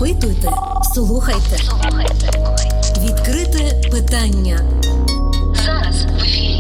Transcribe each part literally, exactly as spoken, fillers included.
Запитуйте, слухайте. Відкрите питання. Зараз в ефірі.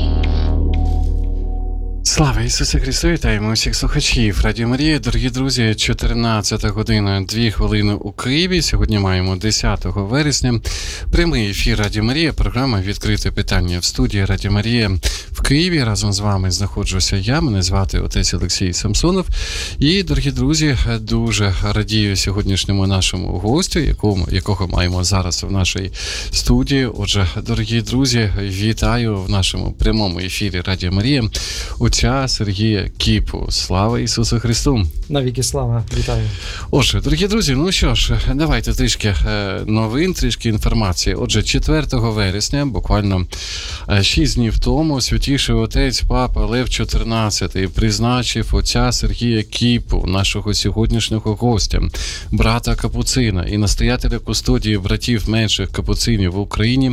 Слава Ісусу Христу! Вітаємо усіх слухачів Радіо Марія. Дорогі друзі, чотирнадцята година, дві хвилини у Києві. Сьогодні маємо десятого вересня. Прямий ефір Радіо Марія, програма «Відкрите питання». В студії Радіо Марія в Києві разом з вами знаходжуся я. Мене звати отець Олексій Самсонов. І, дорогі друзі, дуже радію сьогоднішньому нашому гостю, якого, якого маємо зараз в нашій студії. Отже, дорогі друзі, вітаю в нашому прямому ефірі Радіо Марія отця Сергія Кіпу. Слава Ісусу Христу! Навіки слава! Вітаю! Отже, дорогі друзі, ну що ж, давайте трішки новин, трішки інформації. Отже, четвертого вересня, буквально шість днів тому, святіший отець Папа Лев чотирнадцятий призначив отця Сергія Кіпу, нашого сьогоднішнього гостя, брата Капуцина і настоятеля кустодії братів менших капуцинів в Україні,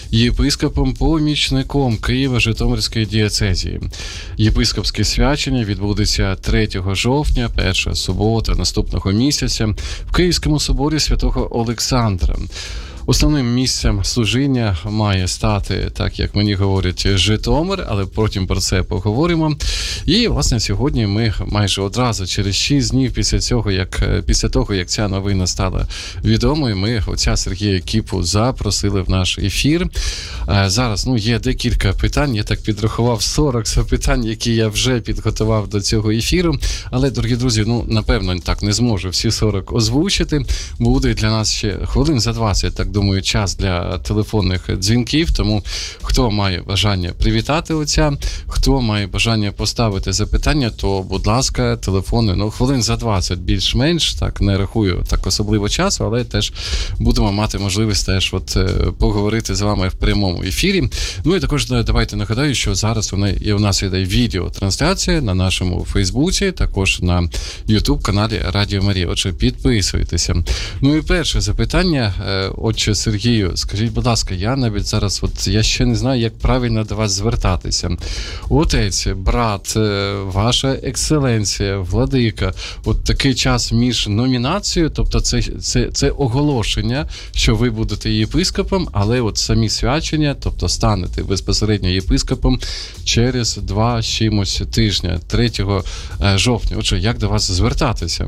єпископом-помічником Києво-Житомирської дієцезії. Єпископське свячення відбудеться третього жовтня, перша субота наступного місяця, в Київському соборі святого Олександра. Основним місцем служіння має стати, так як мені говорять, Житомир, але потім про це поговоримо. І, власне, сьогодні ми майже одразу, через шість днів після цього, як, після того, як ця новина стала відомою, ми отця Сергія Кіпу запросили в наш ефір. Зараз, ну, є декілька питань, я так підрахував сорок запитань, які я вже підготував до цього ефіру, але, дорогі друзі, ну, напевно, так не зможу всі сорок озвучити. Буде для нас ще хвилин за двадцять, так думаю, час для телефонних дзвінків, тому хто має бажання привітати отця, хто має бажання поставити запитання, то, будь ласка, телефони, ну, хвилин за двадцять більш-менш, так, не рахую так особливо часу, але теж будемо мати можливість теж от поговорити з вами в прямому ефірі. Ну і також давайте нагадаю, що зараз у нас іде відеотрансляція на нашому Фейсбуці, також на Ютуб-каналі Радіо Марія. Отже, підписуйтеся. Ну і перше запитання, отче Сергію, скажіть, будь ласка, я навіть зараз, от я ще не знаю, як правильно до вас звертатися. Отець, брат, ваша екселенція, владика, от такий час між номінацією, тобто це, це, це оголошення, що ви будете єпископом, але от самі свячення, тобто станете безпосередньо єпископом через два з чимось тижня, третього жовтня. Отже, як до вас звертатися?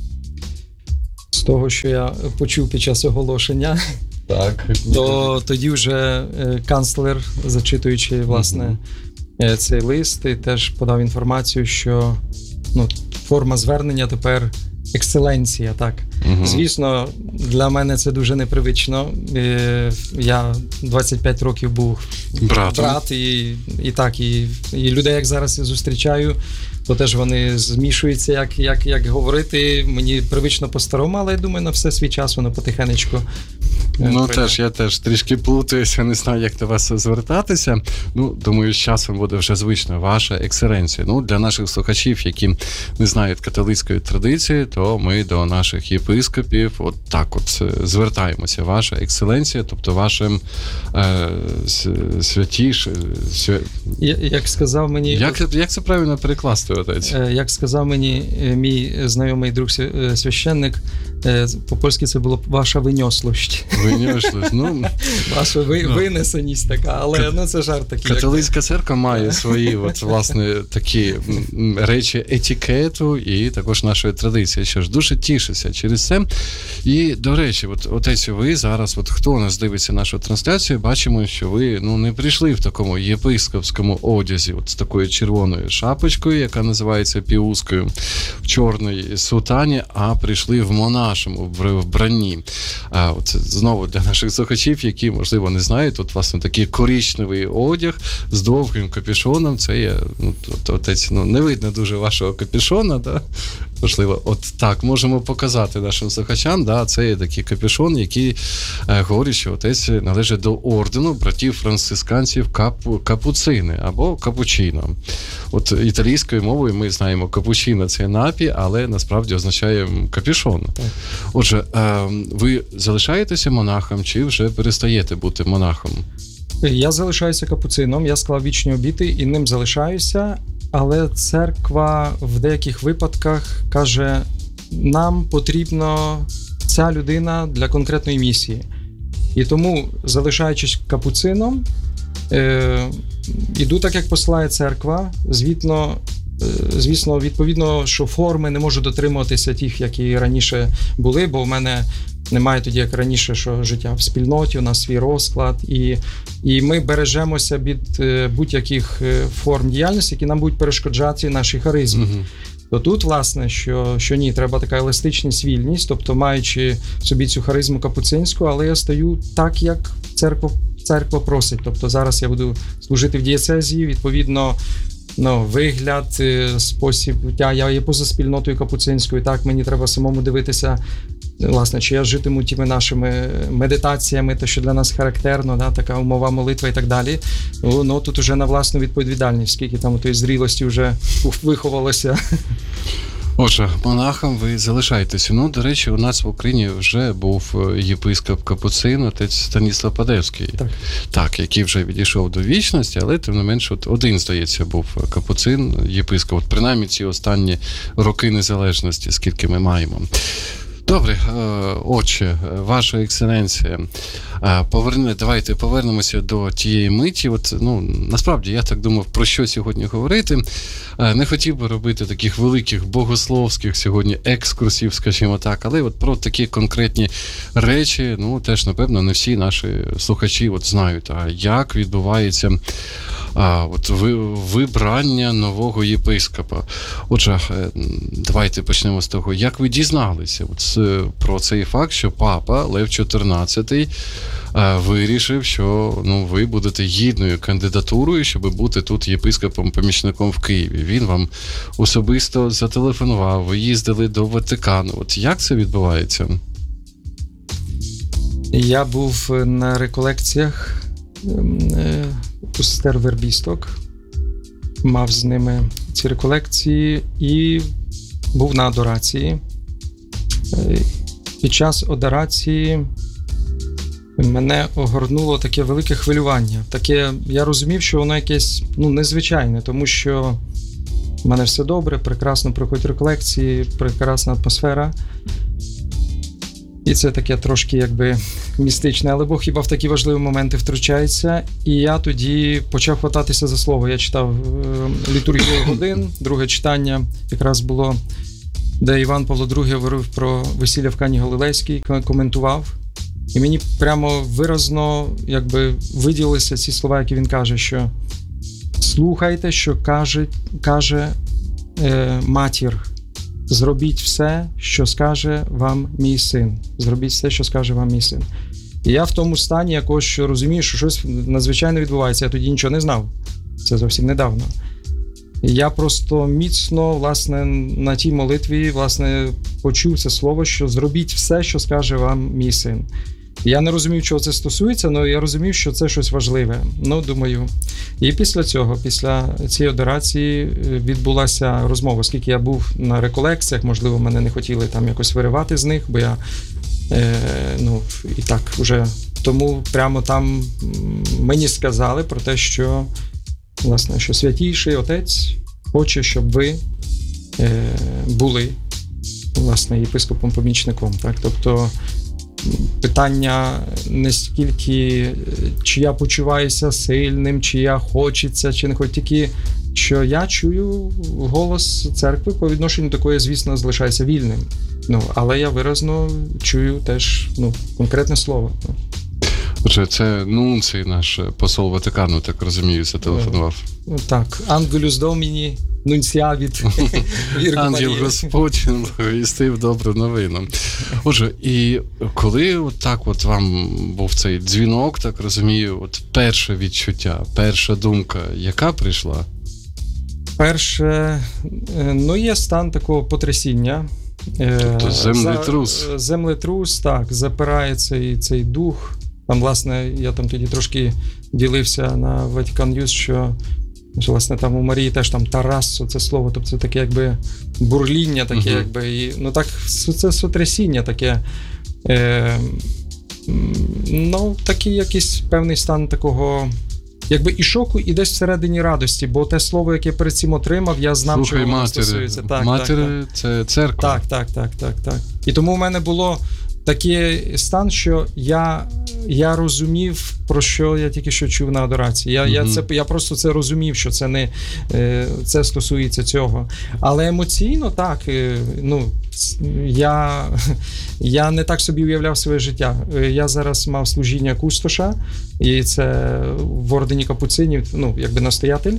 З того, що я почув під час оголошення, так, то тоді вже канцлер, зачитуючи, власне, mm-hmm. цей лист, теж подав інформацію, що, ну, форма звернення тепер екселенція, так. Mm-hmm. Звісно, для мене це дуже непривично. Я двадцять п'ять років був Братом. брат, і, і так, і, і людей, як зараз я зустрічаю, то теж вони змішуються, як, як, як говорити. Мені привично по-старому, але я думаю, на все свій час воно потихенечку. Ну, теж, я теж трішки плутаюся, не знаю, як до вас звертатися. Ну, думаю, з часом буде вже звично. Ваша екселенція. Ну, для наших слухачів, які не знають католицької традиції, то ми до наших єпископів от так от звертаємося. Ваша екселенція, тобто вашим е, святіш... Свя... Як сказав мені... Як, як це правильно перекласти, отець? Як сказав мені мій знайомий друг священник, по-польськи це було «ваша виньослощ». Виньослощ, ну... Ваша ви, ну, винесеність така, але Кат... ну це жарт такий. Католицька церква має свої, от, власне, такі речі етикету і також нашої традиції. Що ж, дуже тішуся через це. І, до речі, от, отець, ви зараз, от хто нас дивиться нашу трансляцію, бачимо, що ви, ну, не прийшли в такому єпископському одязі, от з такою червоною шапочкою, яка називається піускою, в чорній сутані, а прийшли в монашому вбранні. А от знову для наших слухачів, які, можливо, не знають, тут, власне, такий коричневий одяг з довгим капюшоном. Це є, ну, отець, ну, не видно дуже вашого капюшона, да? Можливо, от так можемо показати нашим слухачам, да, це є такий капюшон, який е, говорить, що отець належить до ордену братів францисканців капу, капуцини або капучино. От італійською мовою ми знаємо, капучино – це напій, але насправді означає капюшон. Отже, е, ви залишаєтеся монахом чи вже перестаєте бути монахом? Я залишаюся капуцином, я склав вічні обіти і ним залишаюся, але церква в деяких випадках каже, нам потрібно ця людина для конкретної місії. І тому, залишаючись капуцином, е, іду так, як посилає церква, звітно, е, звісно, відповідно, що форми не можу дотримуватися тих, які раніше були, бо в мене немає тоді, як раніше, що життя в спільноті, у нас свій розклад, і, і ми бережемося від будь-яких форм діяльності, які нам будуть перешкоджати нашій харизмі. Uh-huh. То тут, власне, що, що ні, треба така еластичність, вільність, тобто маючи в собі цю харизму капуцинську, але я стаю так, як церква, церква просить. Тобто зараз я буду служити в дієцезії, відповідно, ну, вигляд, спосіб життя, я є поза спільнотою капуцинською, так, мені треба самому дивитися, власне, чи я житиму тими нашими медитаціями, те, що для нас характерно, да, така умова молитва і так далі. Ну, ну тут уже на власну відповідальність, скільки там тої зрілості вже виховалося. Отже, монахом ви залишаєтеся. Ну, до речі, у нас в Україні вже був єпископ Капуцин, отець Станіслав Падевський, так. так, який вже відійшов до вічності, але тим не менш от один, здається, був Капуцин, єпископ, от, принаймні ці останні роки незалежності, скільки ми маємо. Добре, отче, ваша екселенція, поверне, давайте повернемося до тієї миті. От, ну, насправді, я так думав, про що сьогодні говорити. Не хотів би робити таких великих богословських сьогодні екскурсів, скажімо так, але от про такі конкретні речі, ну, теж, напевно, не всі наші слухачі от знають, а як відбувається а, от ви, вибрання нового єпископа. Отже, давайте почнемо з того, як ви дізналися от, про цей факт, що папа Лев чотирнадцятий а, вирішив, що ну, ви будете гідною кандидатурою, щоб бути тут єпископом-помічником в Києві. Він вам особисто зателефонував, ви їздили до Ватикану. От як це відбувається? Я був на реколекціях у сестер вербісток, мав з ними ці реколекції і був на адорації. Під час адорації мене огорнуло таке велике хвилювання. Таке, я розумів, що воно якесь ну, незвичайне, тому що в мене все добре, прекрасно проходять реколекції, прекрасна атмосфера. І це таке трошки якби містичне, але Бог хіба в такі важливі моменти втручається. І я тоді почав хвататися за слово. Я читав літургію годин, друге читання якраз було, де Іван Павло другий говорив про весілля в Кані Галилейській, коментував. І мені прямо виразно якби виділилися ці слова, які він каже, що слухайте, що каже, каже е, матір. Зробіть все, що скаже вам мій син. Зробіть все, що скаже вам мій син. І я в тому стані якось, що розумію, що щось надзвичайно відбувається. Я тоді нічого не знав. Це зовсім недавно. І я просто міцно, власне, на тій молитві, власне, почув це слово, що зробіть все, що скаже вам мій син. Я не розумів, чого це стосується, але я розумів, що це щось важливе. Ну, думаю. І після цього, після цієї адорації відбулася розмова, оскільки я був на реколекціях, можливо, мене не хотіли там якось виривати з них, бо я, е, ну, і так вже, тому прямо там мені сказали про те, що, власне, що Святійший Отець хоче, щоб ви е, були, власне, єпископом-помічником, так, тобто питання не стільки, чи я почуваюся сильним, чи я хочеться, чи не хочу, тільки, що я чую голос церкви по відношенню до якої, звісно, залишаюся вільним. Ну, але я виразно чую теж ну, конкретне слово. Отже, це нунцій наш посол Ватикану, так розумію, зателефонував. Так, Ангелюс Доміні, нунціавіт Вірго Марія. Ангел Господь благовістив добру новину. Отже, і коли от так от вам був цей дзвінок, так розумію, от перше відчуття, перша думка, яка прийшла? Перше, ну є стан такого потрясіння. Тобто землетрус. За, землетрус, так, запирає цей, цей дух. Там, власне, я там тоді трошки ділився на Vatican News, що, що власне, там у Марії теж там тарассо, це слово, тобто це таке, якби, бурління таке, uh-huh. якби, і, ну, так, це сотрясіння таке, е, ну, такий якийсь певний стан такого, якби, і шоку, і десь всередині радості, бо те слово, яке перед цим отримав, я знав, Слухай, чого воно матері, стосується. Так, матері, так, так. це церква. Так, так, так, так, так. І тому в мене було такий стан, що я, я розумів, про що я тільки що чув на адорації. Я, mm-hmm. я, це, я просто це розумів, що це не це стосується цього. Але емоційно так, ну, я, я не так собі уявляв своє життя. Я зараз мав служіння кустоша, і це в ордені капуцинів, ну, якби настоятель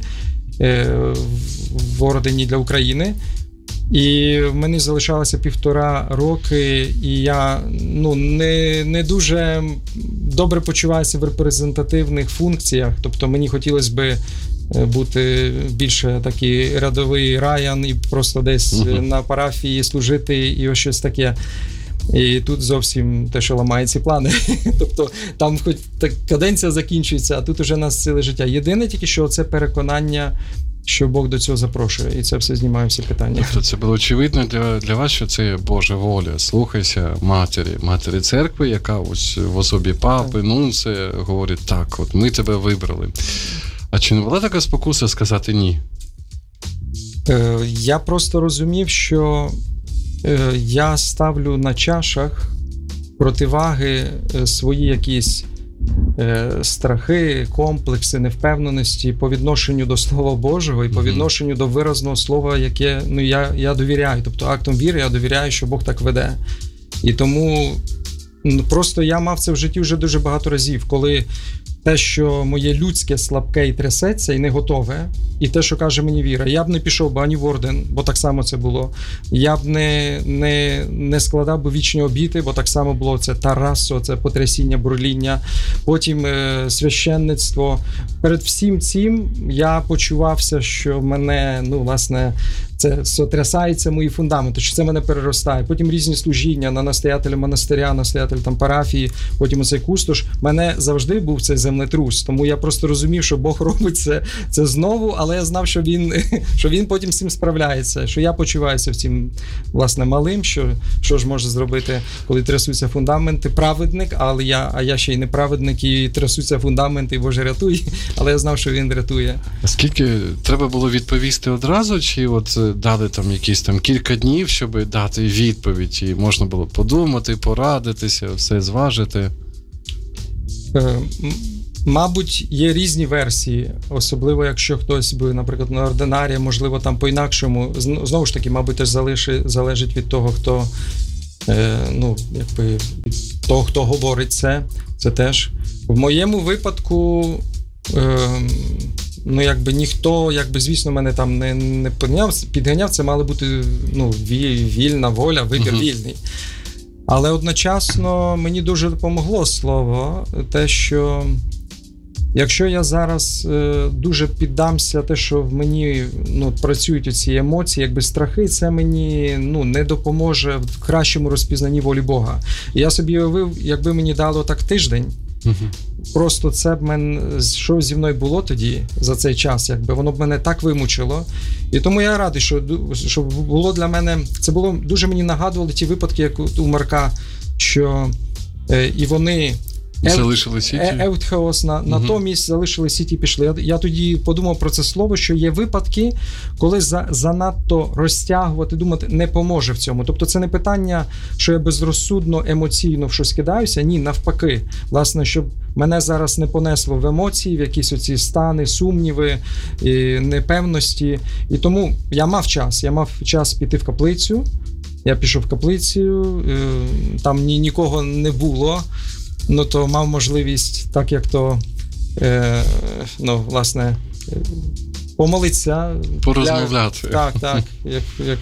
в ордені для України. І в мене залишалося півтора роки, і я ну, не, не дуже добре почуваюся в репрезентативних функціях. Тобто мені хотілося б бути більше такий рядовий Райан і просто десь uh-huh. на парафії служити і ось щось таке. І тут зовсім те, що ламає ці плани. Тобто там хоч так каденція закінчується, а тут уже нас ціле життя. Єдине тільки, що це переконання, що Бог до цього запрошує, і це все знімає всі питання. Тобто це було очевидно для, для вас, що це Божа воля. Слухайся матері, матері церкви, яка ось в особі папи, ну, це говорить так, от ми тебе вибрали. А чи не була така спокуса сказати ні? Е, я просто розумів, що е, я ставлю на чашах противаги е, свої якісь е, страхи, комплекси, невпевненості по відношенню до Слова Божого і по відношенню до виразного слова, яке ну, я, я довіряю. Тобто актом віри я довіряю, що Бог так веде. І тому ну, просто я мав це в житті вже дуже багато разів, коли те, що моє людське слабке і трясеться, і не готове, і те, що каже мені віра. Я б не пішов би ані в орден, бо так само це було. Я б не, не, не складав би вічні обіти, бо так само було це тарасо, це потрясіння, бурління. Потім е, священництво. Перед всім цим я почувався, що мене, ну, власне, це сотрясається мої фундаменти, що це мене переростає. Потім різні служіння на настоятеля монастиря, настоятеля там парафії, потім оцей кустош. Мене завжди був цей землетрус, тому я просто розумів, що Бог робить це, це знову, але я знав, що він, що він потім з цим справляється, що я почуваюся в цим, власне, малим, що, що ж може зробити, коли трясуться фундаменти. Праведник, але я, а я ще й не праведник, і трясуться фундаменти, і Боже, рятуй, але я знав, що він рятує. А скільки треба було відповісти одразу, чи от дали там якісь там кілька днів, щоб дати відповідь, і можна було подумати, порадитися, все зважити? Е, мабуть, є різні версії, особливо якщо хтось би, наприклад, на ординарії, можливо, там по-інакшому. Знову ж таки, мабуть, теж залежить, залежить від того, хто, е, ну, якби, того, хто говорить це, це теж. В моєму випадку, е, ну, якби ніхто, якби, звісно, мене там не, не підганяв, підганяв, це мала бути, ну, вільна воля, вибір uh-huh. вільний. Але одночасно мені дуже допомогло слово, те, що якщо я зараз е, дуже піддамся те, що в мені ну, працюють оці емоції, якби страхи, це мені ну, не допоможе в кращому розпізнанні волі Бога. І я собі уявив, якби мені дало так тиждень, uh-huh. просто це б мене, що зі мною було тоді за цей час, якби воно б мене так вимучило. І тому я радий, що, що було для мене, це було, дуже мені нагадували ті випадки, як у Марка, що е, і вони залишили Сіті. Еутхеос, на, угу. натомість залишили Сіті і пішли. Я, я тоді подумав про це слово, що є випадки, коли за, занадто розтягувати, думати не поможе в цьому. Тобто це не питання, що я безрозсудно, емоційно в щось кидаюся. Ні, навпаки. Власне, щоб мене зараз не понесло в емоції, в якісь оці стани, сумніви, і непевності. І тому я мав час. Я мав час піти в каплицю. Я пішов в каплицю, там ні, нікого не було. Ну, то мав можливість, так як то, е, ну, власне, помолитися. Порозмовляти. Для... Так, так. Як, як...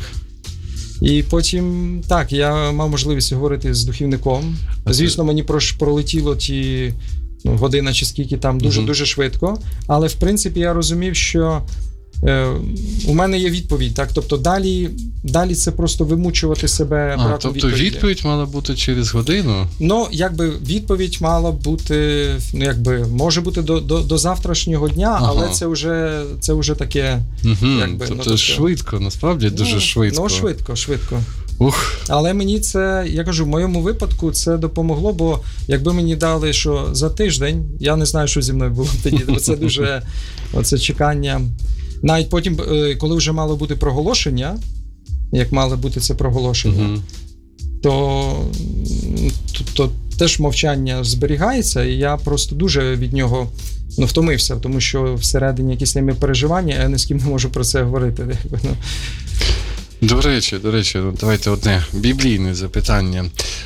І потім, так, я мав можливість говорити з духівником. Звісно, мені пролетіло ті ну, година чи скільки там дуже-дуже швидко. Але, в принципі, я розумів, що е, у мене є відповідь. Так? Тобто далі, далі це просто вимучувати себе. А, тобто відповіді. Відповідь мала бути через годину? Ну, якби відповідь мала бути, ну, якби, може бути до, до, до завтрашнього дня, ага. але це вже, це вже таке, угу. якби. Тобто ну, тобто швидко, насправді, ну, дуже швидко. Ну, швидко, швидко. Ух. Але мені це, я кажу, в моєму випадку це допомогло, бо якби мені дали, що за тиждень, я не знаю, що зі мною було тоді, бо це дуже, оце чекання. Навіть потім, коли вже мало бути проголошення, як мало бути це проголошення, uh-huh. то тобто теж мовчання зберігається, і я просто дуже від нього ну, втомився, тому що всередині якісь ними переживання, а я ні з ким не можу про це говорити. Ну. До речі, до речі, давайте одне біблійне запитання.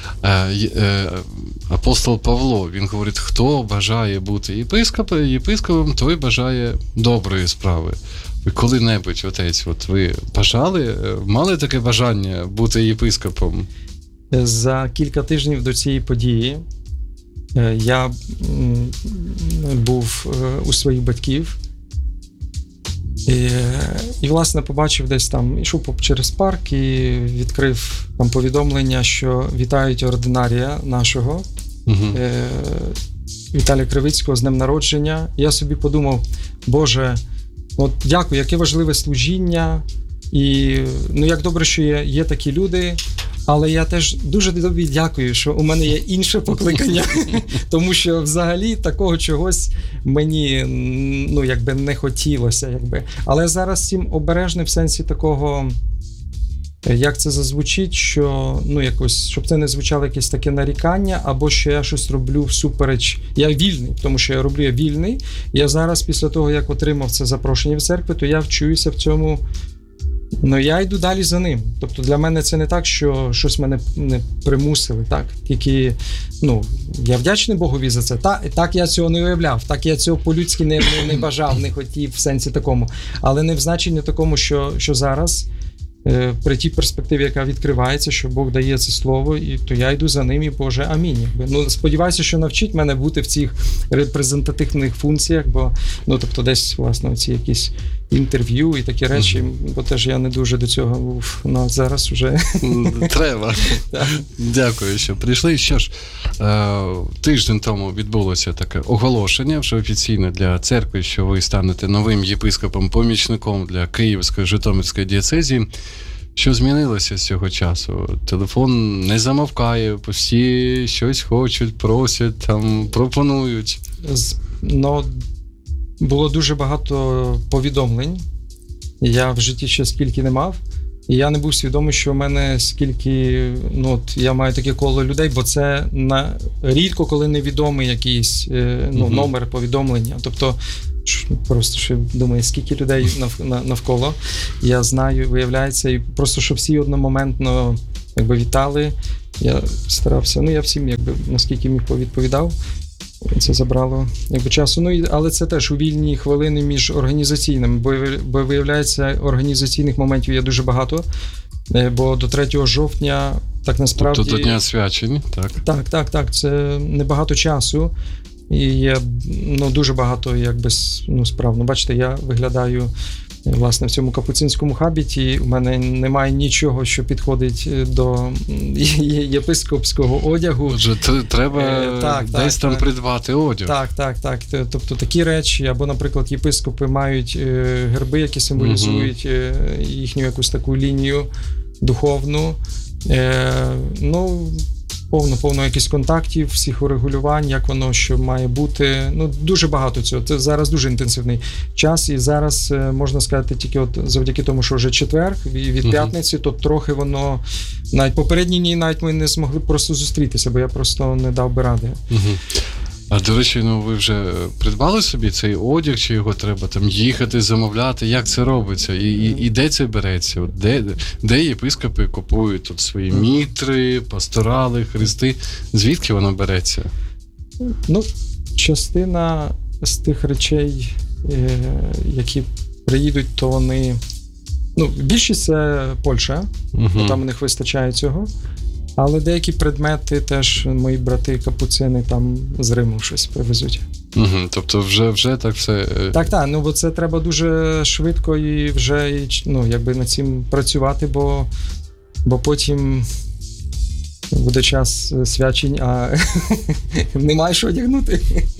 Апостол Павло, він говорить, хто бажає бути єпископом, єпископом, той бажає доброї справи. Ви коли-небудь, отець, от ви бажали, мали таке бажання бути єпископом? За кілька тижнів до цієї події я був у своїх батьків і, і власне, побачив десь там, ішов через парк і відкрив там повідомлення, що вітають ординарія нашого, угу. Віталія Кривицького з днем народження. Я собі подумав, Боже, от дякую, яке важливе служіння, і ну як добре, що є, є такі люди, але я теж дуже тобі дякую, що у мене є інше покликання, тому що взагалі такого чогось мені ну якби не хотілося, якби. Але зараз цим обережний в сенсі такого, як це зазвучить, що ну якось, щоб це не звучало якесь таке нарікання, або що я щось роблю всупереч. Я вільний, тому що я роблю я вільний. Я зараз, після того, як отримав це запрошення в церкві, то я вчуюся в цьому. Ну, я йду далі за ним. Тобто для мене це не так, що щось мене не примусили, так? Тільки, ну, я вдячний Богові за це. Та, так я цього не уявляв, так я цього по-людськи не, не, не бажав, не хотів в сенсі такому. Але не в значенні такому, що, що зараз, е, при тій перспективі, яка відкривається, що Бог дає це слово, і то я йду за ним, і Боже, амінь. Ну, сподіваюся, що навчить мене бути в цих репрезентативних функціях, бо, ну, тобто десь, власне, ці якісь інтерв'ю і такі речі, mm-hmm. бо теж я не дуже до цього був, ну, зараз вже. Треба. Дякую, що прийшли. Що ж, тиждень тому відбулося таке оголошення, вже офіційне для церкви, що ви станете новим єпископом-помічником для Київської, Житомирської дієцезії. Що змінилося з цього часу? Телефон не замовкає, всі щось хочуть, просять, там, пропонують. Ну, було дуже багато повідомлень. Я в житті ще скільки не мав. І я не був свідомий, що в мене скільки, ну, от я маю таке коло людей, бо це на, рідко, коли невідомий якийсь ну, uh-huh. номер повідомлення. Тобто, просто що думаю, скільки людей нав, навколо. Я знаю, виявляється, і просто, що всі одномоментно якби вітали. Я старався, ну, я всім, якби, наскільки міг повідповідав. Це забрало якби часу. Ну, але це теж у вільні хвилини між організаційними, бо, бо виявляється, організаційних моментів є дуже багато, бо до третього жовтня так насправді... Тобто до Дня свячень, так? Так, так, так, це небагато часу. І є ну, дуже багато якби, ну, справ. Ну, бачите, я виглядаю власне в цьому капуцинському хабіті, у мене немає нічого, що підходить до єпископського одягу. Отже, треба е, так, десь так, там так. придбати одяг. Так, так, так. Тобто такі речі, або, наприклад, єпископи мають герби, які символізують угу. їхню якусь таку лінію духовну. Е, ну, Повно, повно якісь контактів, всіх урегулювань, як воно, що має бути. Ну, дуже багато цього. Це зараз дуже інтенсивний час, і зараз, можна сказати, тільки от завдяки тому, що вже четвер, від п'ятниці, uh-huh. то трохи воно, навіть попередні дні, навіть ми не змогли просто зустрітися, бо я просто не дав би ради. Uh-huh. А, до речі, ну ви вже придбали собі цей одяг, чи його треба там їхати, замовляти? Як це робиться? І, і, і де це береться? От де, де єпископи купують тут свої мітри, пасторали, хрести? Звідки воно береться? Ну, частина з тих речей, які приїдуть, то вони... Ну, більшість це Польща, угу. бо там у них вистачає цього. Але деякі предмети теж мої брати капуцини там з Риму щось привезуть. Угу, тобто вже, вже так все... Так, так, ну бо це треба дуже швидко і вже ну, якби над цим працювати, бо, бо потім буде час свячень, а немає що одягнути.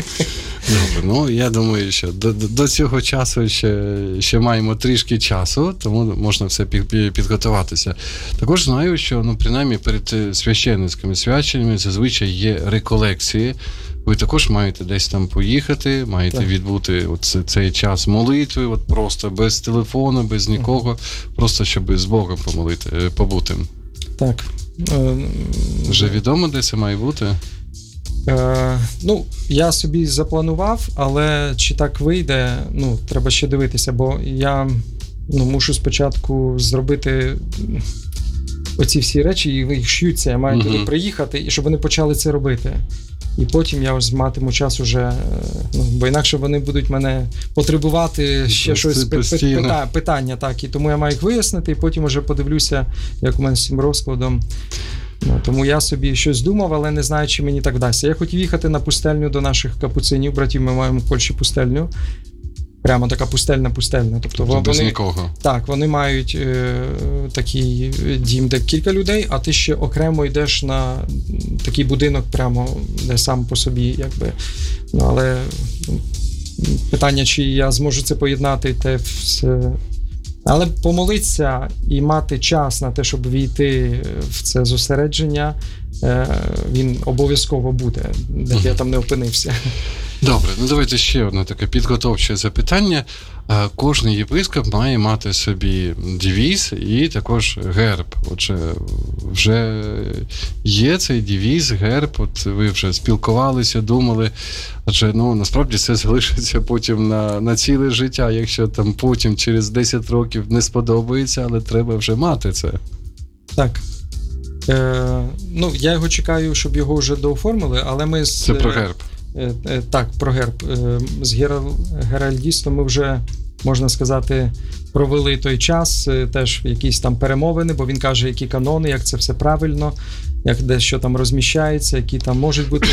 Добре, ну я думаю, що до, до цього часу ще, ще маємо трішки часу, тому можна все під, підготуватися. Також знаю, що ну, принаймні перед священницькими свяченнями зазвичай є реколекції. Ви також маєте десь там поїхати, маєте так. відбути от цей час молитви, от просто без телефону, без нікого, mm-hmm. просто щоб з Богом помолити, побути. так. Вже відомо, де це має бути? Е, ну, я собі запланував, але чи так вийде, ну, треба ще дивитися, бо я ну, мушу спочатку зробити оці всі речі, і їх ш'ються, я маю mm-hmm. туди приїхати, і щоб вони почали це робити. І потім я ось матиму час уже, ну, бо інакше вони будуть мене потребувати ще це щось, питання, питання, так, і тому я маю їх вияснити, і потім вже подивлюся, як у мене з цим розкладом. Ну, тому я собі щось думав, але не знаю, чи мені так вдасться. Я хотів їхати на пустельню до наших капуцинів, братів, ми маємо в Польщі пустельню. Прямо така пустельна-пустельна. Тобто, тобто без вони, нікого. Так, вони мають е, такий дім, де кілька людей, а ти ще окремо йдеш на такий будинок прямо, де сам по собі, якби. Ну, але питання, чи я зможу це поєднати, те все. Але помолитися і мати час на те, щоб війти в це зосередження, е, він обов'язково буде, де mm-hmm. я там не опинився. Добре, ну давайте ще одне таке підготовче запитання. Кожен єпископ має мати собі девіз і також герб. Отже, вже є цей девіз, герб, от ви вже спілкувалися, думали, адже ну, насправді це залишиться потім на, на ціле життя, якщо там потім через десять років не сподобається, але треба вже мати це. Так. Е, ну, я його чекаю, щоб його вже дооформили, але ми з... Це про герб. Так, про герб. З геральдістом ми вже, можна сказати, провели той час, теж якісь там перемовини, бо він каже, які канони, як це все правильно, як де що там розміщається, які там можуть бути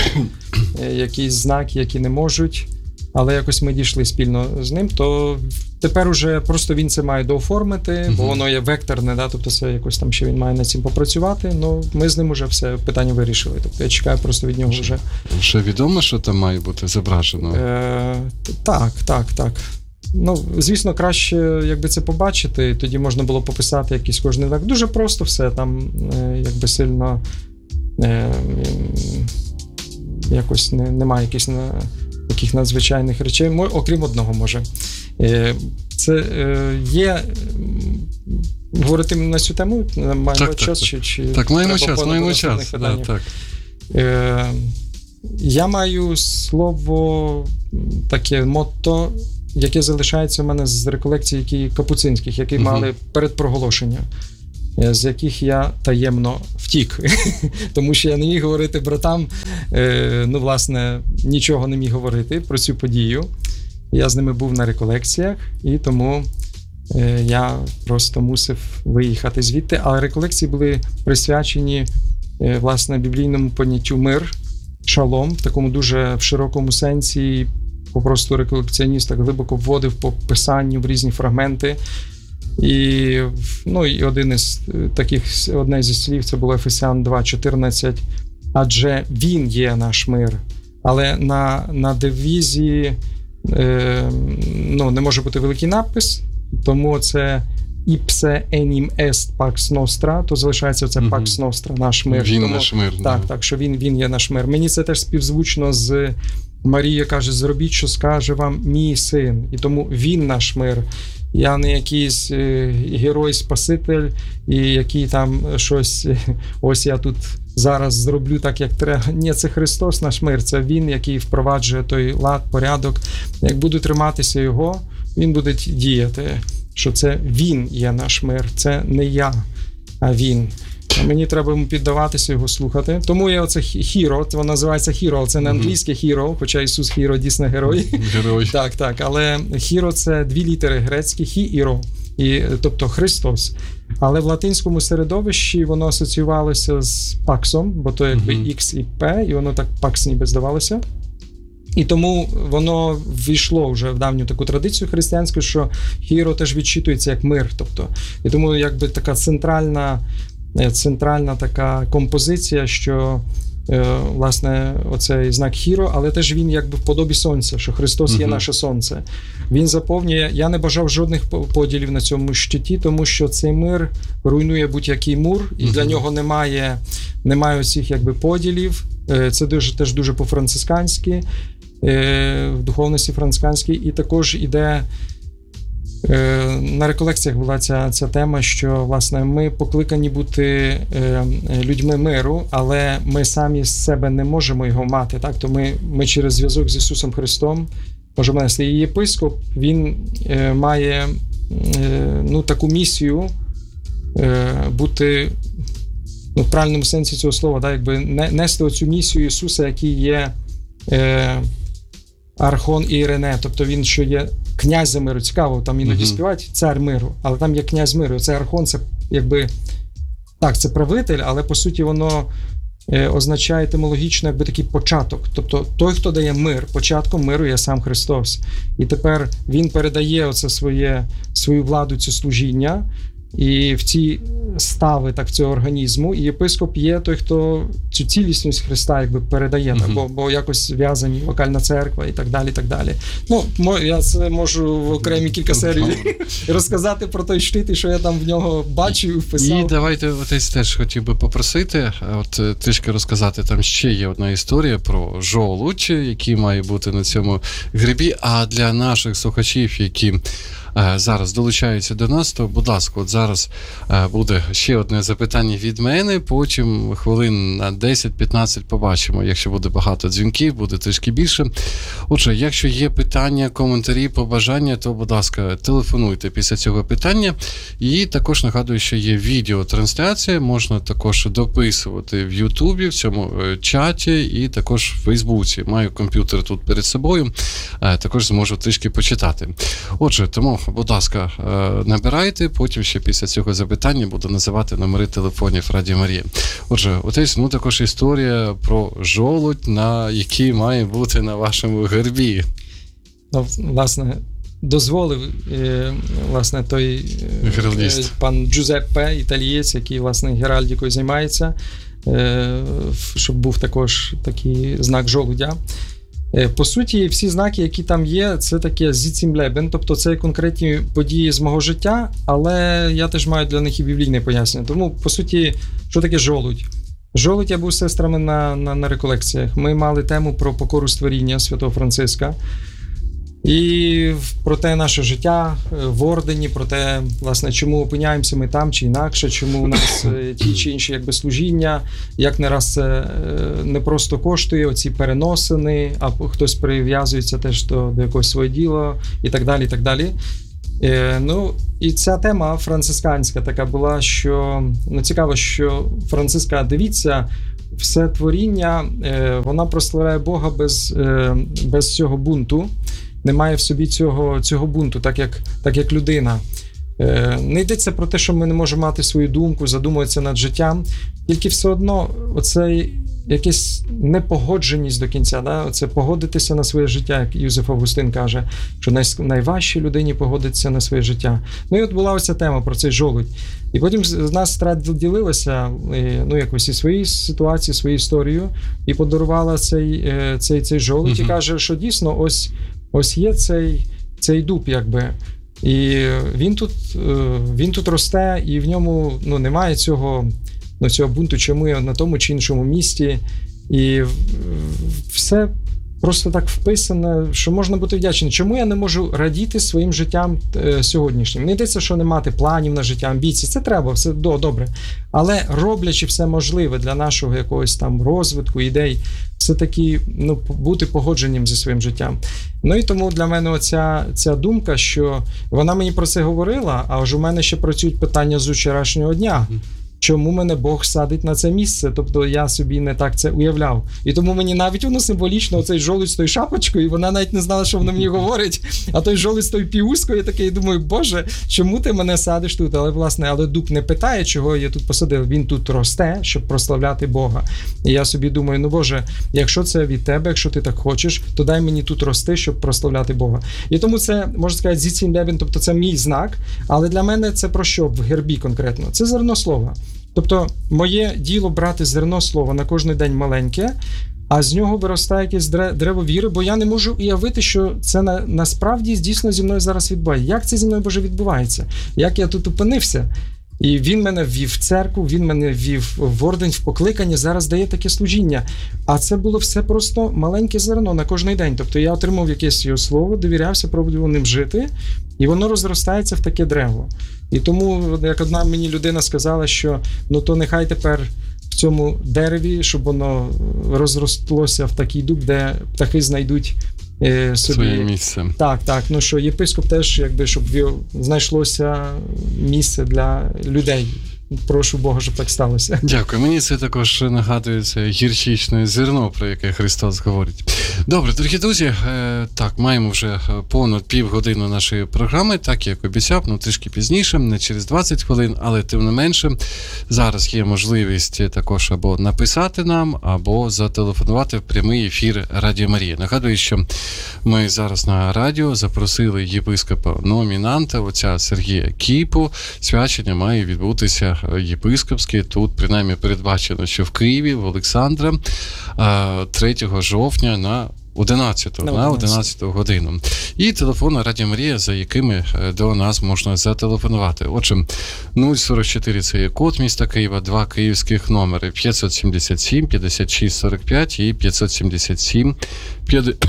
якісь знаки, які не можуть. Але якось ми дійшли спільно з ним, то тепер уже просто він це має дооформити, uh-huh. бо воно є векторне, да, тобто це якось там ще він має над цим попрацювати, ну ми з ним вже все питання вирішили, тобто я чекаю просто від нього вже. Вже відомо, що там має бути зображено? Е, так, так, так. Ну, звісно, краще, якби це побачити, тоді можна було пописати якийсь кожний знак. Дуже просто все, там е, якби сильно е, якось не, немає якихось на таких надзвичайних речей, окрім одного, може. Це є... Говорити на цю тему? Маємо так, час? Так, чи, чи так маємо час, маємо час. Да, так. Я маю слово, таке мотто, яке залишається у мене з реколекцій які капуцинських, які угу. мали передпроголошення, з яких я таємно втік. Тому що я не міг говорити братам, ну, власне, нічого не міг говорити про цю подію. Я з ними був на реколекціях, і тому я просто мусив виїхати звідти. Але реколекції були присвячені, власне, біблійному поняттю мир, шалом, в такому дуже в широкому сенсі. Попросту реколекціоніст так глибоко вводив по писанню в різні фрагменти. І, ну, і один із таких, одне зі слів, це було Ефесян два чотирнадцять, адже він є наш мир. Але на, на девізі е, ну, не може бути великий надпис, тому це «Ipse enim est pax nostra», то залишається це «Pax nostra», наш мир. Він тому, наш мир. Так, да. так, що він, він є наш мир. Мені це теж співзвучно з Марія каже, зробіть, що скаже вам мій син. І тому він наш мир. Я не якийсь е, герой-спаситель, і який там щось, ось я тут зараз зроблю так, як треба. Ні, це Христос наш мир, це Він, який впроваджує той лад, порядок. Як буду триматися Його, Він буде діяти, що це Він є наш мир, це не я, а Він. А мені треба йому піддаватися, його слухати. Тому є оце хіро, воно називається хіро, але це не англійське хіро, хоча Ісус хіро дійсно герой. Герой. Так, так, але хіро це дві літери грецькі, хі і ро, і, тобто Христос. Але в латинському середовищі воно асоціювалося з паксом, бо то якби uh-huh. X і P, і воно так пакс ніби здавалося. І тому воно ввійшло вже в давню таку традицію християнську, що хіро теж відчитується як мир. Тобто, і тому якби така центральна центральна така композиція, що е, власне оцей знак хіро, але теж він якби в подобі сонця, що Христос є uh-huh. наше сонце. Він заповнює, я не бажав жодних поділів на цьому щиті, тому що цей мир руйнує будь-який мур, і uh-huh. для нього немає, немає оцих якби поділів. Е, це дуже, теж дуже по-францисканськи, е, в духовності францисканській, і також іде На реколекціях була ця, ця тема, що, власне, ми покликані бути людьми миру, але ми самі з себе не можемо його мати. Так? То ми, ми через зв'язок з Ісусом Христом можемо нести. І єпископ, він має ну, таку місію бути, ну, в правильному сенсі цього слова, да, якби нести оцю місію Ісуса, який є Архон Ірене, тобто він, що є князь миру. Цікаво, там іноді mm-hmm. співають цар миру, але там є князь миру. Це Архон, це якби, так, це правитель, але по суті воно е, означає етимологічно якби такий початок. Тобто той, хто дає мир, початком миру є сам Христос. І тепер він передає оце своє, свою владу, це служіння, і в ці стави так цього організму, і єпископ є той, хто цю цілісність Христа якби передає, uh-huh. так, бо, бо якось зв'язані вокальна церква і так далі, і так далі. Ну, я це можу в окремі кілька серій розказати про той штит, що я там в нього бачив, вписав. І давайте отець теж хотів би попросити, от трішки розказати, там ще є одна історія про жолудь, який має бути на цьому грибі, а для наших слухачів, які зараз долучаються до нас, то, будь ласка, от зараз буде ще одне запитання від мене, потім хвилин на десять-п'ятнадцять побачимо. Якщо буде багато дзвінків, буде трішки більше. Отже, якщо є питання, коментарі, побажання, то, будь ласка, телефонуйте після цього питання. І також нагадую, що є відеотрансляція, можна також дописувати в Ютубі, в цьому чаті, і також в Фейсбуці. Маю комп'ютер тут перед собою, також зможу трішки почитати. Отже, тому, будь ласка, набирайте, потім ще після цього запитання буду називати номери телефонів Радіо Марія. Отже, отець, ну також історія про жолудь, на який має бути на вашому гербі. Ну, власне, дозволив, власне, той Геральдіст. Пан Джузеппе, італієць, який, власне, геральдикою займається, щоб був також такий знак жолудя. По суті, всі знаки, які там є, це таке зіцімлебен, тобто це конкретні події з мого життя, але я теж маю для них і біблійне пояснення. Тому, по суті, що таке жолудь? Жолудь, я був з сестрами на, на, на реколекціях. Ми мали тему про покору створіння святого Франциска. І про те наше життя в ордені, про те, власне, чому опиняємося ми там чи інакше, чому у нас ті чи інші якби служіння, як не раз це не просто коштує, оці переносини, а хтось прив'язується теж до, до якогось своє діло і так далі, і так далі. Е, ну, і ця тема францисканська така була, що, ну, цікаво, що Франциска, дивіться, все творіння, е, вона прославляє Бога без, е, без цього бунту. Немає в собі цього, цього бунту, так як, так як людина. Е, не йдеться про те, що ми не можемо мати свою думку, задумуватися над життям, тільки все одно оцей якась непогодженість до кінця, да? Оце погодитися на своє життя, як Юзеф Августин каже, що най, найважче людині погодитися на своє життя. Ну і от була оця тема про цей жолудь. І потім з нас ділилася, ну, якось і свої ситуації, свою історію, і подарувала цей, цей, цей жолудь, uh-huh. і каже, що дійсно ось Ось є цей, цей дуб, якби, і він тут, він тут росте, і в ньому, ну, немає цього, ну, цього бунту, чому я на тому чи іншому місці, і все просто так вписано, що можна бути вдячним. Чому я не можу радіти своїм життям е, сьогоднішнім? Не йдеться, що не мати планів на життя, амбіцій, це треба, все до, добре. Але роблячи все можливе для нашого якогось там розвитку, ідей, все-таки, ну, бути погодженням зі своїм життям. Ну і тому для мене оця ця думка, що вона мені про це говорила, а ж у мене ще працюють питання з вчорашнього дня. Чому мене Бог садить на це місце? Тобто я собі не так це уявляв. І тому мені навіть воно символічно, оцей жолудь з тою шапочкою, і вона навіть не знала, що воно мені говорить. А той жолудь з тою піускою, я такий думаю, Боже, чому ти мене садиш тут? Але, власне, але дуб не питає, чого я тут посадив. Він тут росте, щоб прославляти Бога. І я собі думаю, ну, Боже, якщо це від тебе, якщо ти так хочеш, то дай мені тут рости, щоб прославляти Бога. І тому це, можна сказати, зіцінлебен, тобто це мій знак, але для мене це про що в гербі конкретно? Це зерно слова. Тобто моє діло брати зерно слова на кожен день маленьке, а з нього виростає якесь дерево віри, бо я не можу уявити, що це на, насправді дійсно зі мною зараз відбувається. Як це зі мною, Боже, відбувається? Як я тут опинився? І він мене ввів в церкву, він мене ввів в орден, в покликання, зараз дає таке служіння. А це було все просто маленьке зерно на кожний день. Тобто я отримав якесь його слово, довірявся, пробував ним жити, і воно розростається в таке дерево. І тому, як одна мені людина сказала, що ну то нехай тепер в цьому дереві, щоб воно розрослося в такий дуб, де птахи знайдуть е, собі своє місце. Так, так. Ну що єпископ теж, якби, щоб знайшлося місце для людей. Прошу Бога, щоб так сталося. Дякую. Мені це також нагадується гірчичне зерно, про яке Христос говорить. Добре, дорогі друзі, так, маємо вже понад півгодини нашої програми, так як обіцяв, ну трішки пізніше, не через двадцять хвилин, але тим не менше, зараз є можливість також або написати нам, або зателефонувати в прямий ефір Радіо Марія. Нагадую, що ми зараз на радіо запросили єпископа-номінанта, отця Сергія Кіпу. Свячення має відбутися єпископське. Тут, принаймні, передбачено, що в Києві, в Олександра, третього жовтня на одинадцяту, на одинадцяту годину. І телефон Радіо Марія, за якими до нас можна зателефонувати. Отже, нуль сорок чотири це є код міста Києва, два київських номери п'ятсот сімдесят сім п'ятдесят шість сорок п'ять і п'ятсот сімдесят сім п'ятдесят...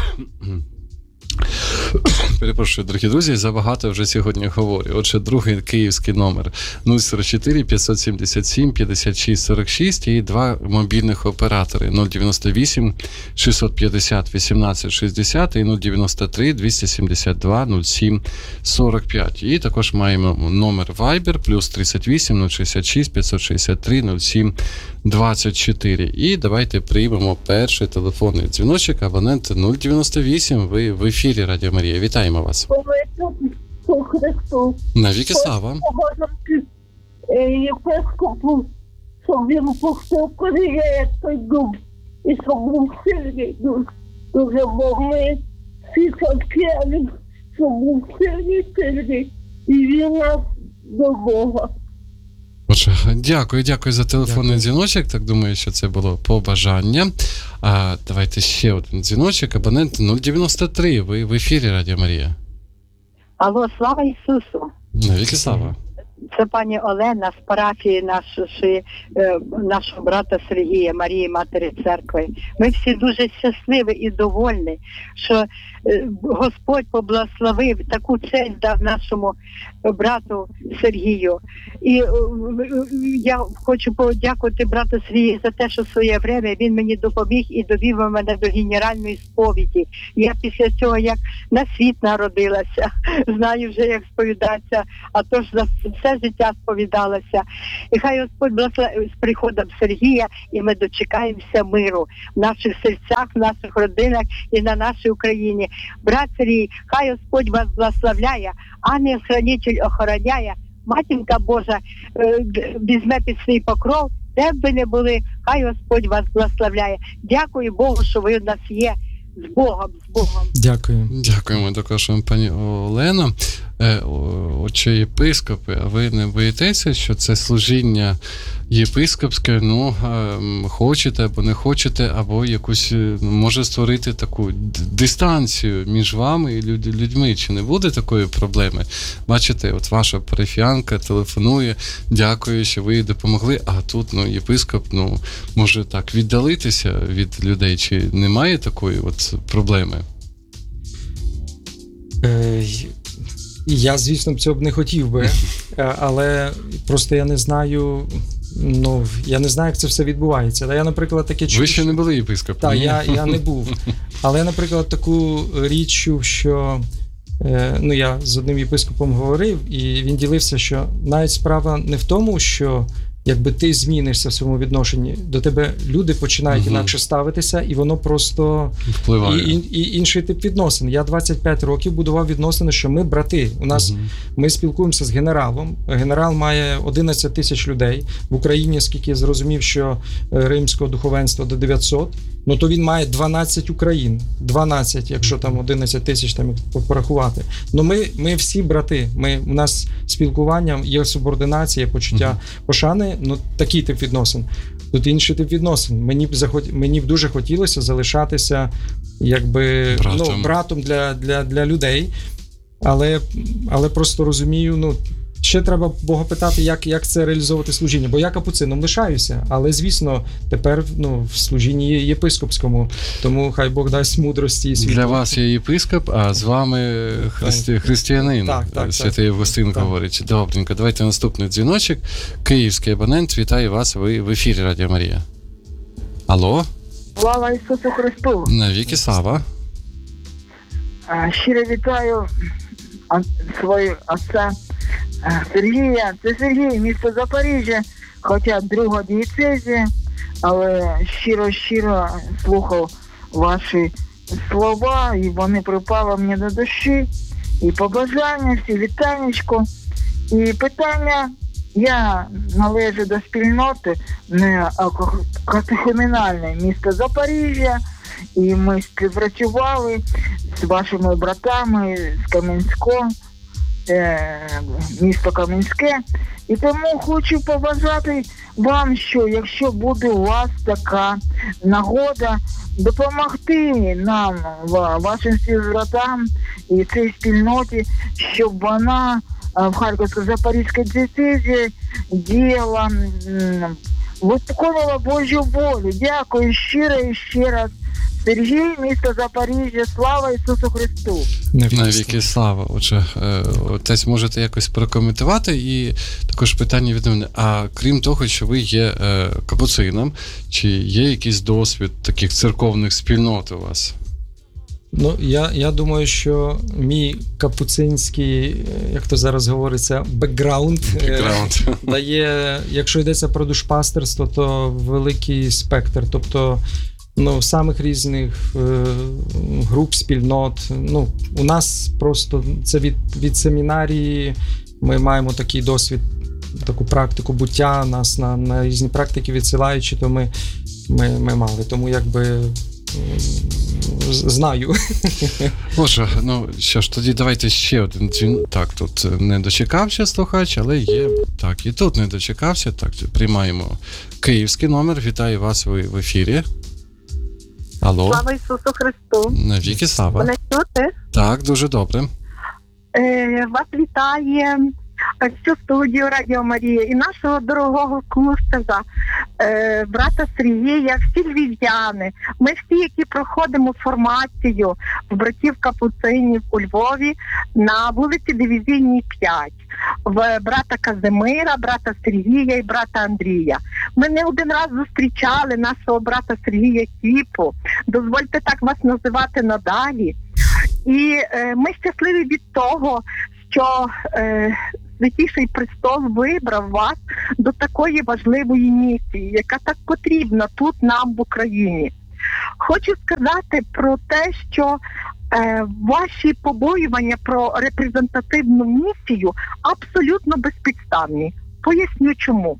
Перепрошую, дорогі друзі, забагато вже сьогодні говорю. Отже, другий київський номер нуль сорок чотири п'ятсот сімдесят сім п'ятдесят шість сорок шість і два мобільних оператори нуль дев'яносто вісім шістсот п'ятдесят вісімнадцять шістдесят і нуль дев'яносто три двісті сімдесят два нуль сім сорок п'ять. І також маємо номер Viber плюс тридцять вісім нуль шістдесят шість п'ятсот шістдесят три нуль сім двадцять чотири. І давайте приймемо перший телефонний дзвіночок. Абонент нуль дев'яносто вісім. Ви в ефірі Радіо Марія. Вітаємо вас. По Христу. Навіки слава. Єпископу, щоб він пустив коріння, як той дуб. І щоб був сильний дух. Дуже, бо ми всі церквяні, щоб був сильний, сильний. І він нас до Бога. Отже, дякую, дякую за телефонний дякую. дзвіночок. Так думаю, що це було побажання. А, давайте ще один дзвіночок. Абонент нуль дев'яносто три. Ви в ефірі Радіо Марія. Алло, слава Ісусу. Навіки слава. Це пані Олена з парафії нашої, нашого брата Сергія, Марії Матері Церкви. Ми всі дуже щасливі і довольні, що Господь поблагословив, таку честь дав нашому брату Сергію. І я хочу подякувати брату Сергію за те, що в своє время він мені допоміг і довів мене до генеральної сповіді. Я після цього, як на світ народилася, знаю вже, як сповідатися, а то ж за все життя сповідалася. І хай Господь благословить з приходом Сергія, і ми дочекаємося миру в наших серцях, в наших родинах і на нашій Україні. Брат Сергій, хай Господь вас благословляє, ангел-хранитель охороняє, Матінка Божа візьме під свій покров, де б ви не були, хай Господь вас благословляє. Дякую Богу, що ви у нас є. З Богом, з Богом. Дякую. Дякуємо також вам, пані Олено. Отче єпископи, а ви не боїтеся, що це служіння єпископське, ну, хочете або не хочете, або якусь може створити таку дистанцію між вами і людьми? Чи не буде такої проблеми? Бачите, от ваша парафіянка телефонує, дякую, що ви їй допомогли, а тут, ну, єпископ, ну, може так віддалитися від людей, чи немає такої от проблеми? Е, я, звісно, цього б не хотів би, але просто я не знаю, ну, я не знаю, як це все відбувається. Я, наприклад, таке чув. Ви ще не були єпископом? Так, я, я не був. Але я, наприклад, таку річ чув, що, е, ну, я з одним єпископом говорив, і він ділився, що навіть справа не в тому, що якби ти змінишся в своєму відношенні, до тебе люди починають угу. інакше ставитися, і воно просто впливає. І, і, і інший тип відносин. Я двадцять п'ять років будував відносини, що ми брати. У нас угу. ми спілкуємося з генералом. Генерал має одинадцять тисяч людей. В Україні, скільки я зрозумів, що римського духовенства до дев'ятсот, ну то він має дванадцять Україн. дванадцять, якщо там одинадцять тисяч там порахувати. Ну ми, ми всі брати. Ми, у нас спілкування, є субординація, почуття угу. пошани. Ну, такий тип відносин. Тут інший тип відносин. Мені б захот... мені б дуже хотілося залишатися якби братом, ну, братом для, для, для людей, але, але просто розумію, ну, ще треба Бога питати, як, як це реалізовувати служіння. Бо я капуцином лишаюся, але, звісно, тепер ну, в служінні єпископському. Тому хай Бог дасть мудрості і світло. Для вас є єпископ, а з вами христи... християнин. Так, так, Святий Августин так. говорить. Добренько, давайте наступний дзвіночок. Київський абонент, вітаю вас, ви в ефірі Радіо Марія. Алло? Слава Ісусу Христу! Навіки слава. А, Щиро вітаю а, свого отця а, Сергія. Це Сергій, місто Запоріжжя, хоча друга дієцезія, але щиро-щиро слухав ваші слова, і вони припали мені до душі. І побажання, всі вітанечко. І питання, я належу до спільноти не катехумінальне місто Запоріжжя, і ми співпрацювали з вашими братами з Кам'янського, е, місто Кам'янське. І тому хочу побажати вам, що якщо буде у вас така нагода, допомогти нам, вашим співбратам і цій спільноті, щоб вона в Харківсько-Запорізькій дієцезії діяла, виконувала Божу волю. Дякую щиро і ще раз. Сергій, місто Запоріжжя, слава Ісусу Христу! Навіки слава. Отже, отець, можете якось прокоментувати? І також питання від мене. А крім того, що ви є капуцином, чи є якийсь досвід таких церковних спільнот у вас? Ну, я, я думаю, що мій капуцинський, як то зараз говориться, бекграунд, бекграунд. дає, якщо йдеться про душпастерство, то великий спектр. Тобто, ну, самих різних е, груп, спільнот. Ну, у нас просто це від, від семінарії, ми маємо такий досвід, таку практику буття, нас на, на різні практики відсилаючи, то ми, ми, ми мали. Тому якби знаю. Боже, ну що ж, тоді давайте ще один дзвін. Так, тут не дочекався слухач, але є. Так, і тут не дочекався. Так, приймаємо київський номер. Вітаю вас, ви в ефірі. Алло. Слава Ісусу Христу! Навіки слава. Мене чути? Так, дуже добре. Е, вас вітає всю студію Радіо Марія і нашого дорогого кустаза, е, брата Сергія, всі львів'яни. Ми всі, які проходимо формацію в братів Капуцинів у Львові на вулиці Дивізійній п'ять, в брата Казимира, брата Сергія і брата Андрія. Ми не один раз зустрічали нашого брата Сергія Кіпу. Дозвольте так вас називати надалі. І е, ми щасливі від того, що е, Святіший Престол вибрав вас до такої важливої місії, яка так потрібна тут нам в Україні. Хочу сказати про те, що е, ваші побоювання про репрезентативну місію абсолютно безпідставні. Поясню чому.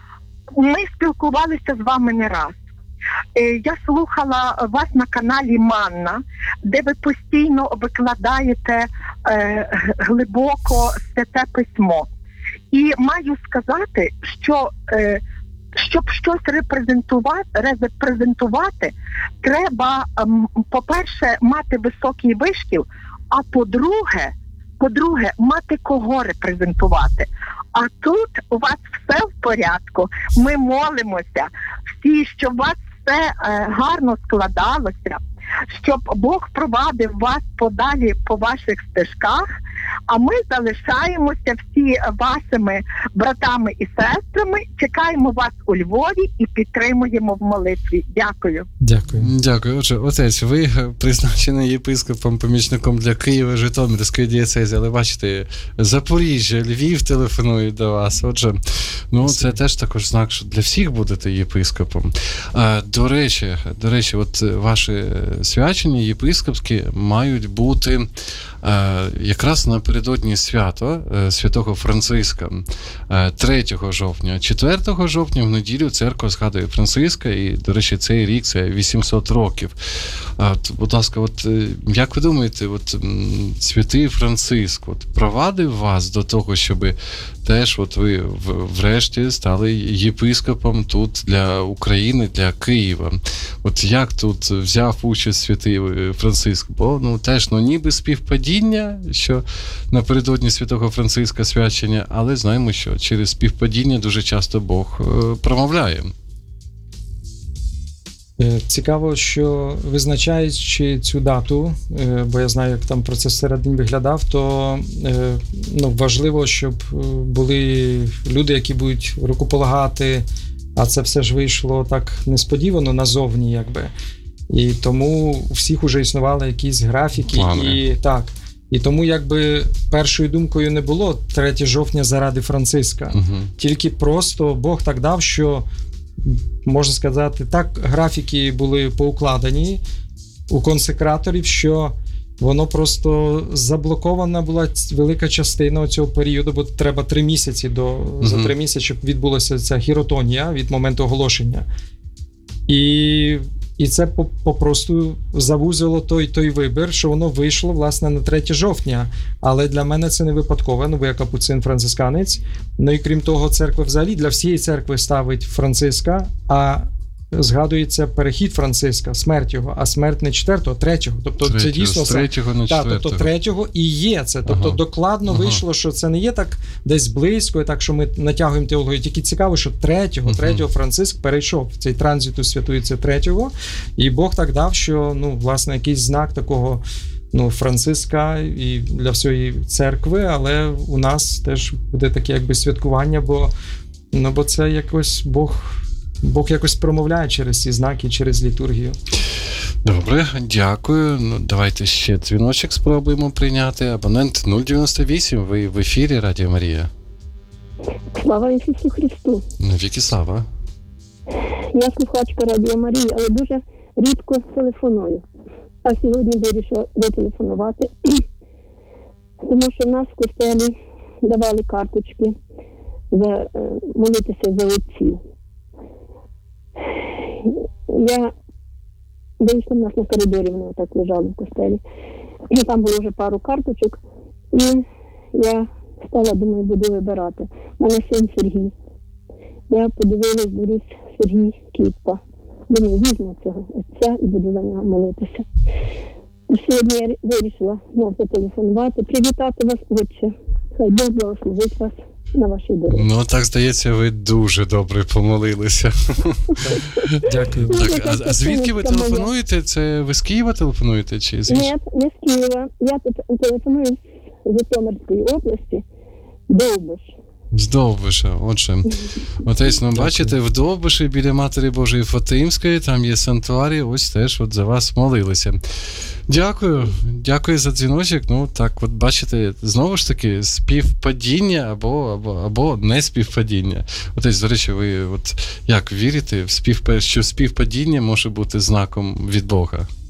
Ми спілкувалися з вами не раз. Я слухала вас на каналі Манна, де ви постійно викладаєте е, глибоко святе письмо. І маю сказати, що е, щоб щось репрезентувати, репрезентувати, треба, ем, по-перше, мати високий вишкіл, а по-друге, по-друге, мати кого репрезентувати. А тут у вас все в порядку. Ми молимося всі, щоб у вас все е, гарно складалося, щоб Бог провадив вас подалі по ваших стежках, а ми залишаємося всі вашими братами і сестрами, чекаємо вас у Львові і підтримуємо в молитві. Дякую. Дякую. Дякую. Отже, отець, ви призначений єпископом, помічником для Києва, Житомирської дієцезії, але бачите, Запоріжжя, Львів телефонують до вас. Отже, ну це теж також знак, що для всіх будете єпископом. А, до речі, до речі, от ваші свячення єпископські мають бути а, якраз напередодні свято святого Франциска, третього жовтня. четвертого жовтня в неділю церква згадує Франциска, і, до речі, цей рік це вісімсот років. От, будь ласка, от як ви думаєте, от святий Франциск от провадив вас до того, щоб теж от ви врешті стали єпископом тут для України, для Києва? От От як тут взяв участь святий Франциск? Бо ну теж ну ніби співпадіння, що напередодні святого Франциска свячення, але знаємо, що через співпадіння дуже часто Бог промовляє. Цікаво, що визначаючи цю дату, бо я знаю, як там процес всередині виглядав, то ну, важливо, щоб були люди, які будуть рукополагати, а це все ж вийшло так несподівано назовні, якби. І тому у всіх уже існували якісь графіки. Плани. І так. І тому якби першою думкою не було третього жовтня заради Франциска. Угу. Тільки просто Бог так дав, що, можна сказати, так графіки були поукладені у консекраторів, що воно просто заблокована була велика частина цього періоду, бо треба три місяці до, mm-hmm. за три місяці, щоб відбулася ця хіротонія від моменту оголошення. І, і це попросту завузило той, той вибір, що воно вийшло, власне, на третього жовтня. Але для мене це не випадково, ну, бо я капуцин-францисканець. Ну і крім того, церква взагалі для всієї церкви ставить Франциска, а згадується перехід Франциска, смерть його, а смерть не четвертого, а третього. Тобто третього, це дійсно... З третього на четвертого. Так, тобто третього і є це. Тобто ага. докладно ага. вийшло, що це не є так десь близько, так що ми натягуємо теологію. Тільки цікаво, що третього, ага. третього Франциск перейшов. Цей транзиту святується третього. І Бог так дав, що, ну, власне, якийсь знак такого, ну, Франциска і для всієї церкви, але у нас теж буде таке якби святкування, бо, ну, бо це якось Бог... Бог якось промовляє через ці знаки, через літургію. Добре, дякую. Ну, давайте ще дзвіночок спробуємо прийняти. Абонент нуль дев'яносто вісім, ви в ефірі Радіо Марія. Слава Ісусу Христу. Навіки слава. Я слухачка Радіо Марії, але дуже рідко телефоную. А сьогодні вирішила дотелефонувати, тому що в нас в костелі давали карточки за, молитися за отців. Я вийшла, в нас на коридорі, вони так лежали в костелі. І там було вже пару карточок. І я стала, думаю, буду вибирати. У мене син Сергій. Я подивилась, Борис Сергій Кіппа. Думаю, візьму цього отця і буду за нього молитися. І сьогодні я вирішила знову зателефонувати, привітати вас, отче. Хай Бог благословить вас на вашій дорозі. Ну, так, здається, ви дуже добре помолилися. Дякую. Так, а, а звідки ви телефонуєте? Це ви з Києва телефонуєте? Чи з Ні, не з Києва. Я телефоную з Житомирської області, Довбиш. З Довбиша, отже. Отець, ну, бачите, в Довбиші біля Матері Божої Фатимської, там є санктуарій, ось теж от за вас молилися. Дякую, дякую за дзвіночок. Ну, так, от бачите, знову ж таки, співпадіння або, або, або не співпадіння. Отець, до речі, ви от як вірите, в співпа... що співпадіння може бути знаком від Бога?